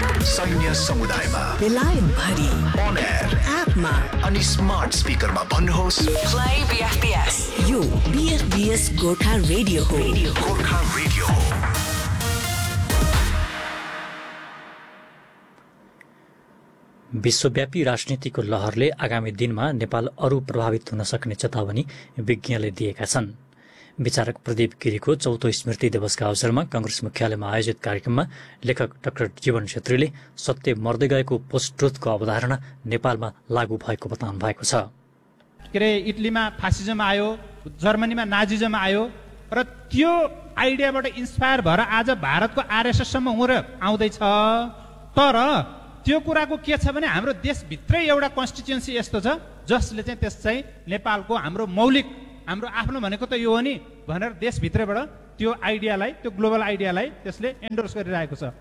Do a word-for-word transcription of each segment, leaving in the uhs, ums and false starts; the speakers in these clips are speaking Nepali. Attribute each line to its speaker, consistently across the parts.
Speaker 1: सैन्य समुदायमा,
Speaker 2: बेलायत भरि,
Speaker 1: on air,
Speaker 2: एपमा
Speaker 1: अनि स्मार्ट स्पिकरमा भन्नुहोस्
Speaker 2: प्ले बीएफबीएस। यो बीएफबीएस गोर्खा रेडियो हो।
Speaker 1: गोर्खा रेडियो हो।
Speaker 3: विश्वव्यापी राजनीतिको लहरले आगामी दिनमा नेपाल अरू प्रभावित हुन सक्ने चेतावनी विज्ञले दिएका छन्। विचारक प्रदीप गिरीको चौथो स्मृति दिवसका अवसरमा कांग्रेस मुख्यालयमा आयोजित कार्यक्रममा लेखक डाक्टर जीवन छेत्रीले सत्य मर्दै गएको पोस्ट ट्रुथको अवधारणा नेपालमा लागू भएको बताउनु भएको छ।
Speaker 4: के अरे इटलीमा फासिजम आयो, जर्मनीमा नाजिजम आयो र त्यो आइडियाबाट इन्स्पायर भएर आज भारतको आरएसएससम्म उडेर आउँदैछ। तर त्यो कुराको के छ भने हाम्रो देशभित्रै एउटा कन्स्टिट्युएन्सी यस्तो छ जसले चाहिँ त्यस चाहिँ नेपालको हाम्रो मौलिक हाम्रो आफ्नो भनेको त यो हो नि भनेर देशभित्रैबाट त्यो आइडियालाई, त्यो ग्लोबल आइडियालाई त्यसले एन्डोर्स गरिरहेको छ।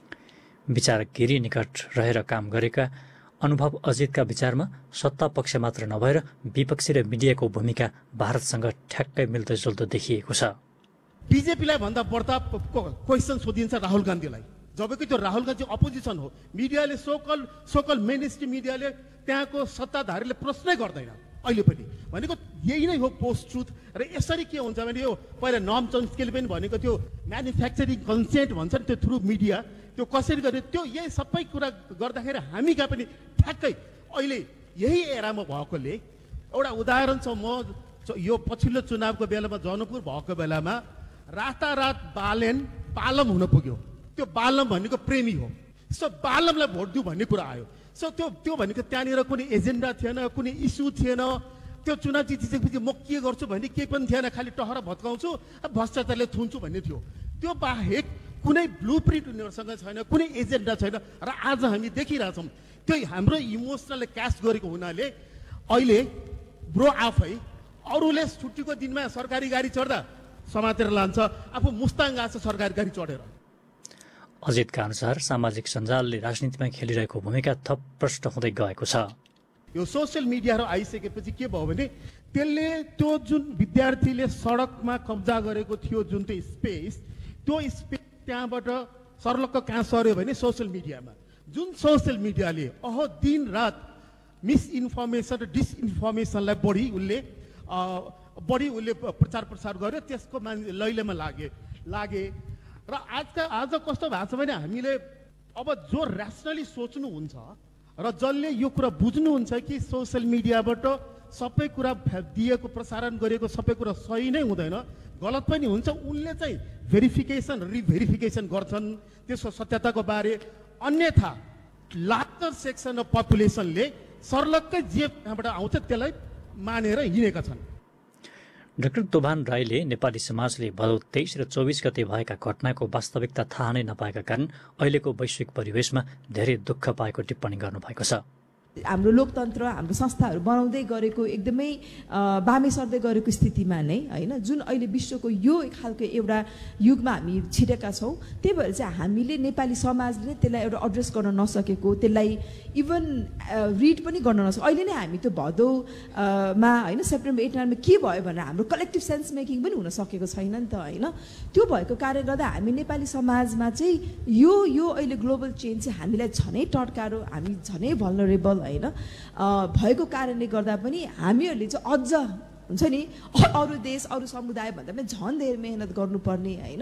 Speaker 3: विचारक गिरी निकट रहेर काम गरेका अनुभव अजितका विचारमा सत्ता पक्ष मात्र नभएर विपक्षी र मिडियाको भूमिका भारतसँग ठ्याक्कै मिल्दोजुल्दो देखिएको छ।
Speaker 5: बिजेपीलाई भन्दा बढ्ता क्वेसन सोधिन्छ राहुल गान्धीलाई, जबकि त्यो राहुल गान्धी अपोजिसन हो। मिडियाले सोकल सोकल मेन स्ट्रिम मिडियाले त्यहाँको सत्ताधारीले प्रश्नै गर्दैन अहिले पनि। भनेको यही नै हो पोस्ट ट्रुथ। र यसरी के हुन्छ भने यो पहिला नर्म चम्स्कीले पनि भनेको त्यो म्यानुफ्याक्चरिङ कन्सेन्ट भन्छ नि, त्यो थ्रु मिडिया त्यो कसरी गर्ने, त्यो यही सबै कुरा गर्दाखेरि हामी कहाँ पनि ठ्याक्कै अहिले यही एरामा भएकोले एउटा उदाहरण छ। म यो पछिल्लो चुनावको बेलामा जनकपुर भएको बेलामा रातारात बालेन बालम हुन पुग्यो। त्यो बालम भनेको प्रेमी हो, सो बालमलाई भोट दिउँ भन्ने कुरा आयो। सो त्यो त्यो भनेको त्यहाँनिर कुनै एजेन्डा थिएन, कुनै इस्यु थिएन। त्यो चुनाव जितिसकेपछि म के गर्छु भन्ने केही पनि थिएन, खालि टहरा भत्काउँछु, भ्रष्टाचारले थुन्छु भन्ने थियो। त्यो बाहेक कुनै ब्लु प्रिन्ट उनीहरूसँग छैन, कुनै एजेन्डा छैन। र आज हामी देखिरहेछौँ त्यो हाम्रो इमोसनलले क्यास गरेको हुनाले अहिले ब्रो आफै अरूले छुट्टीको दिनमा सरकारी गाडी चढ्दा समातेर लान्छ, आफू मुस्ताङ गएको छ सरकारी गाडी चढेर।
Speaker 3: अजितका अनुसार सामाजिक सञ्जालले राजनीतिमा खेलिरहेको भूमिका थप प्रष्ट हुँदै गएको छ।
Speaker 5: यो सोसियल मिडियाहरू आइसकेपछि के भयो भने त्यसले त्यो जुन विद्यार्थीले सडकमा कब्जा गरेको थियो जुन त्यो स्पेस, त्यो स्पेस त्यहाँबाट सर्लक्क कहाँ सर्यो भने सोसियल मिडियामा। जुन सोसियल मिडियाले अह दिन रात मिसइन्फर्मेसन र डिसइन्फर्मेसनलाई बढी उसले बढी उसले प्रचार प्रसार गर्यो, त्यसको मान लैलेमा लागे लागे र आजका आज कस्तो भएको छ भने हामीले अब जो ऱ्यासनली सोच्नुहुन्छ र जसले यो कुरा बुझ्नुहुन्छ कि सोसियल मिडियाबाट सबै कुरा दिएको प्रसारण गरेको सबै कुरा सही नै हुँदैन, गलत पनि हुन्छ, उनले चाहिँ भेरिफिकेसन रिभेरिफिकेसन गर्छन् त्यसको सत्यताको बारे। अन्यथा लार्जर सेक्सन अफ पपुलेसनले सर्लक्कै जे त्यहाँबाट आउँछ त्यसलाई मानेर हिँडेका छन्।
Speaker 3: डाक्टर तोभान राईले नेपाली समाजले भदौ तेइस र चौबिस गते भएका घटनाको वास्तविकता थाहा नै नपाएका कारण अहिलेको वैश्विक परिवेशमा धेरै दुःख पाएको टिप्पणी गर्नुभएको छ।
Speaker 6: हाम्रो लोकतन्त्र, हाम्रो संस्थाहरू बनाउँदै गरेको एकदमै बामे सर्दै गरेको स्थितिमा नै होइन, जुन अहिले विश्वको यो खालको एउटा युगमा हामी छिरेका छौँ, त्यही भएर चाहिँ हामीले नेपाली समाजले नै त्यसलाई एउटा एड्रेस गर्न नसकेको, त्यसलाई इभन रिड पनि गर्न नसकेको। अहिले नै हामी त्यो भदौमा होइन सेप्टेम्बर एट नाइनमा के भयो भनेर हाम्रो कलेक्टिभ सेन्स मेकिङ पनि हुन सकेको छैन नि त होइन। त्यो भएको कारणले गर्दा हामी नेपाली समाजमा चाहिँ यो यो अहिले ग्लोबल चेन्ज चाहिँ हामीलाई झनै टड्कारो, हामी झनै भल्नरेबल होइन भएको कारणले गर्दा पनि हामीहरूले चाहिँ अझ हुन्छ नि अरू देश अरू समुदाय भन्दा पनि झन् धेरै मेहनत गर्नुपर्ने होइन।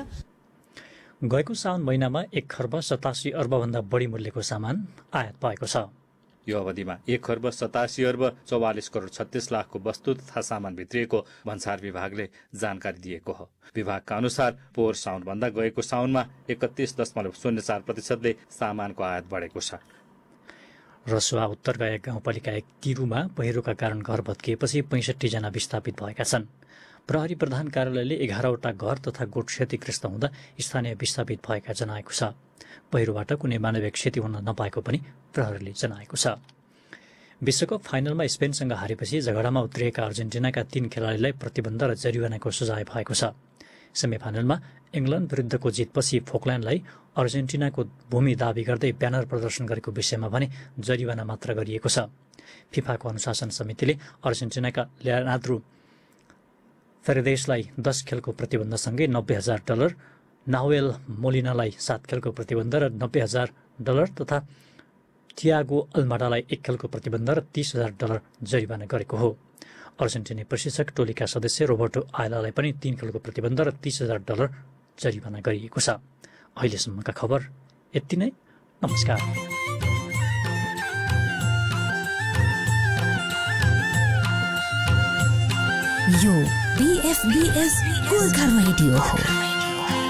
Speaker 3: गएको साउन महिनामा एक खर्ब सतासी अर्बभन्दा बढी मूल्यको सामान आयात भएको छ।
Speaker 7: यो अवधिमा एक खर्ब सतासी अर्ब चौवालिस करोड छत्तीस लाखको वस्तु तथा सामान भित्रिएको भन्सार विभागले जानकारी दिएको हो। विभागका अनुसार पोहोर साउनभन्दा गएको साउनमा एकतिस दशमलव शून्य चार प्रतिशतले सामानको आयात बढेको छ।
Speaker 3: रसुवा उत्तरगया गाउँपालिका एक तिरुमा पहिरोका कारण घर भत्किएपछि पैँसठी जना विस्थापित भएका छन्। प्रहरी प्रधान कार्यालयले एघारवटा घर तथा गोठ क्षतिग्रस्त हुँदा स्थानीय विस्थापित भएका जनाएको छ। पहिरोबाट कुनै मानवीय क्षति हुन नपाएको पनि प्रहरीले जनाएको छ। विश्वकप फाइनलमा स्पेनसँग हारेपछि झगडामा उत्रिएका अर्जेन्टिनाका तीन खेलाडीलाई प्रतिबन्ध र जरिवानाको सजाय भएको छ। सेमिफाइनलमा इङ्ल्यान्ड विरुद्धको जितपछि फोकल्यान्डलाई अर्जेन्टिनाको भूमि दावी गर्दै ब्यानर प्रदर्शन गरेको विषयमा भने जरिवाना मात्र गरिएको छ। फिफाको अनुशासन समितिले अर्जेन्टिनाका लियोनार्दो फेरेदेसलाई दस खेलको प्रतिबन्धसँगै नब्बे हजार डलर, नाहुएल मोलिनालाई सात खेलको प्रतिबन्ध र नब्बे हजार डलर तथा थियागो अल्माडालाई एक खेलको प्रतिबन्ध र तीस हजार डलर जरिवाना गरेको हो। अर्जेन्टिनी प्रशिक्षक टोलीका सदस्य रोबर्टो आयलालाई पनि तीन खेलको प्रतिबन्ध र तीस हजार डलर जरिवाना गरिएको छ। अहिलेसम्मका खबर यति नै। नमस्कार।
Speaker 2: यो बीएफबीएस गोर्खा रेडियो हो।